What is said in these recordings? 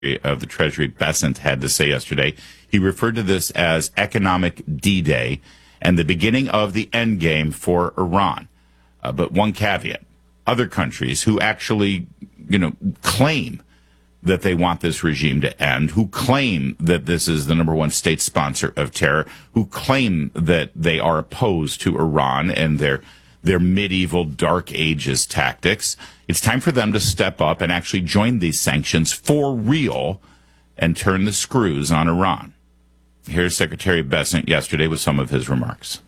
of the Treasury, Bessent, had to say yesterday. He referred to this as economic D-Day and the beginning of the end game for Iran. But one caveat, other countries who actually, claim that they want this regime to end, who claim that this is the number one state sponsor of terror, who claim that they are opposed to Iran and their medieval dark ages tactics. It's time for them to step up and actually join these sanctions for real and turn the screws on Iran. Here's Secretary Bessent yesterday with some of his remarks.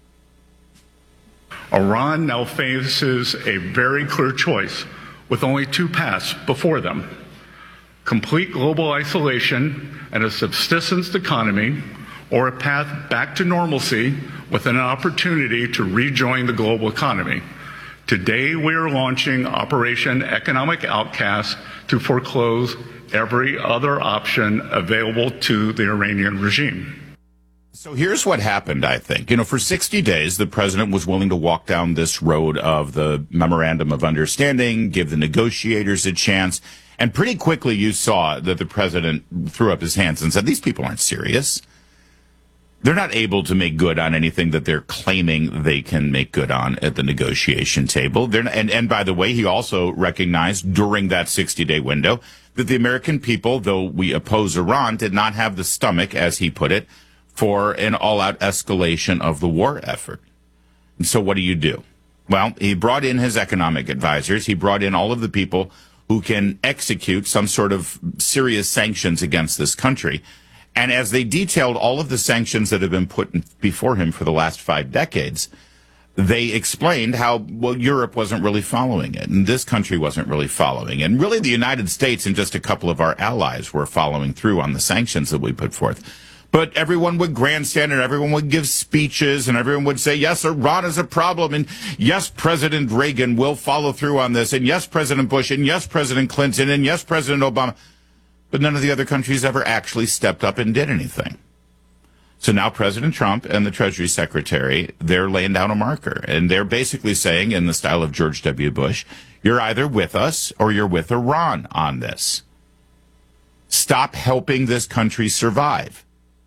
Iran now faces a very clear choice with only two paths before them: complete global isolation and a subsistence economy, or a path back to normalcy with an opportunity to rejoin the global economy. Today, we are launching Operation Economic Outcast to foreclose every other option available to the Iranian regime. So here's what happened, I think. For 60 days, the president was willing to walk down this road of the memorandum of understanding, give the negotiators a chance. And pretty quickly you saw that the president threw up his hands and said, these people aren't serious. They're not able to make good on anything that they're claiming they can make good on at the negotiation table. And by the way, he also recognized during that 60-day window that the American people, though we oppose Iran, did not have the stomach, as he put it, for an all-out escalation of the war effort. And so what do? Well, he brought in his economic advisors. He brought in all of the people who can execute some sort of serious sanctions against this country. And as they detailed all of the sanctions that have been put before him for the last 5 decades, they explained how, Europe wasn't really following it, and this country wasn't really following it. And really the United States and just a couple of our allies were following through on the sanctions that we put forth. But everyone would grandstand and everyone would give speeches and everyone would say, yes, Iran is a problem. And yes, President Reagan will follow through on this. And yes, President Bush. And yes, President Clinton. And yes, President Obama. But none of the other countries ever actually stepped up and did anything. So now President Trump and the Treasury Secretary, they're laying down a marker. And they're basically saying, in the style of George W. Bush, you're either with us or you're with Iran on this. Stop helping this country survive.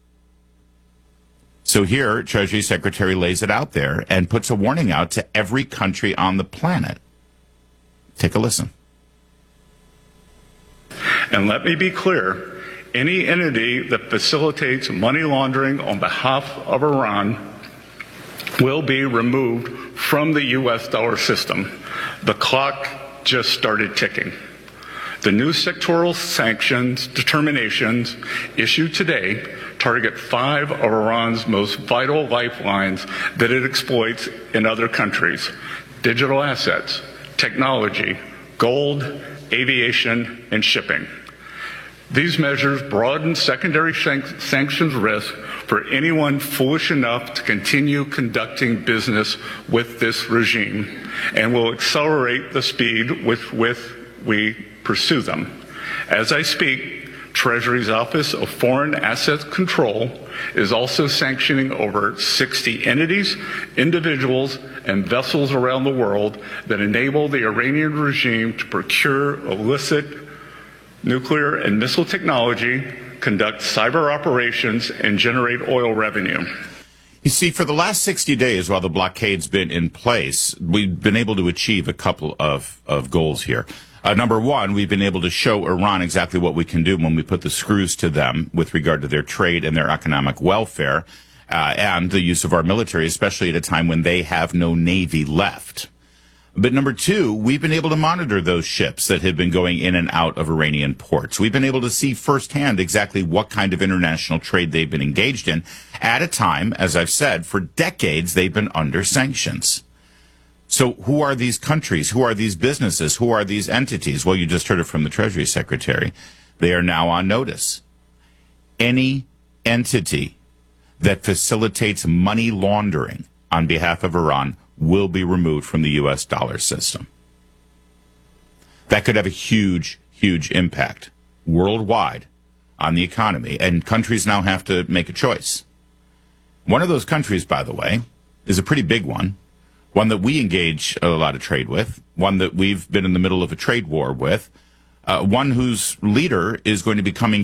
So here, Treasury Secretary lays it out there and puts a warning out to every country on the planet. Take a listen. And let me be clear, any entity that facilitates money laundering on behalf of Iran will be removed from the U.S. dollar system. The clock just started ticking. The new sectoral sanctions determinations issued today target 5 of Iran's most vital lifelines that it exploits in other countries: digital assets, technology, gold, aviation, and shipping. These measures broaden secondary sanctions risk for anyone foolish enough to continue conducting business with this regime, and will accelerate the speed with which we pursue them. As I speak, Treasury's Office of Foreign Assets Control is also sanctioning over 60 entities, individuals, and vessels around the world that enable the Iranian regime to procure illicit nuclear and missile technology, conduct cyber operations, and generate oil revenue. You see, for the last 60 days, while the blockade's been in place, we've been able to achieve a couple of goals here. Number one, we've been able to show Iran exactly what we can do when we put the screws to them with regard to their trade and their economic welfare, and the use of our military, especially at a time when they have no navy left. But number two, we've been able to monitor those ships that have been going in and out of Iranian ports. We've been able to see firsthand exactly what kind of international trade they've been engaged in at a time, as I've said, for decades they've been under sanctions. So who are these countries? Who are these businesses? Who are these entities? Well, you just heard it from the Treasury Secretary. They are now on notice. Any entity that facilitates money laundering on behalf of Iran will be removed from the U.S. dollar system. That could have a huge, huge impact worldwide on the economy, and countries now have to make a choice. One of those countries, by the way, is a pretty big one that we engage a lot of trade with, one that we've been in the middle of a trade war with, one whose leader is going to be coming